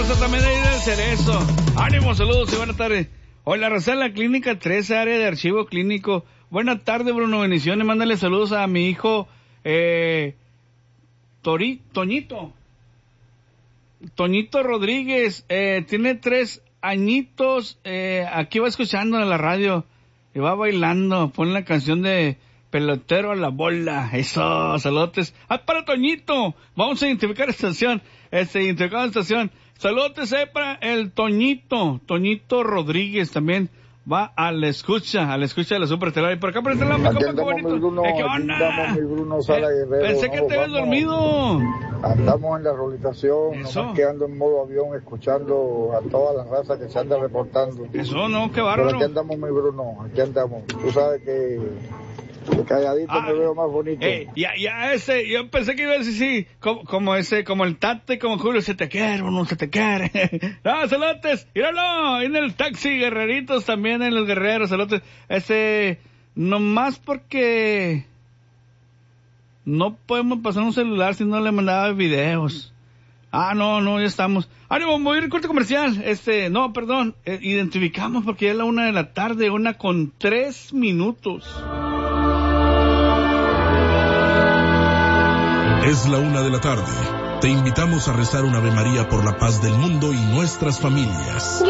raza también ahí del Cerezo. Ánimo, saludos y buenas tardes. Hoy la raza de la clínica 13, área de archivo clínico. Buenas tardes, Bruno, bendiciones. Mándale saludos a mi hijo, Toñito Rodríguez. Tiene 3 añitos. Aquí va escuchando en la radio y va bailando. Pon la canción de Pelotero a la Bola. Eso, saludos. Para Toñito. Vamos a identificar estación. Identificar estación. Saludos para el Toñito Rodríguez también. Va a la escucha de la Super Estelar. Y por acá por este lado, mi compa, qué bonito. ¿Qué onda? Pensé que te habías dormido. Andamos en la realización, nomás que ando en modo avión, escuchando a toda la raza que se anda reportando. Eso no, qué bárbaro. Pero aquí andamos, mi Bruno, aquí andamos. Tú sabes que calladito me veo más bonito. Yo pensé que iba a decir sí, como el Tate, como Julio, se te quiere, no se te quiere. No, saludos, míralo, en el taxi, guerreritos también en los guerreros, saludos. Nomás porque no podemos pasar un celular si no le mandaba videos. No, ya estamos. Ánimo, voy a ir corte comercial. Identificamos porque ya es la 1 de la tarde, 1:03. Es la 1 de la tarde. Te invitamos a rezar un Ave María por la paz del mundo y nuestras familias.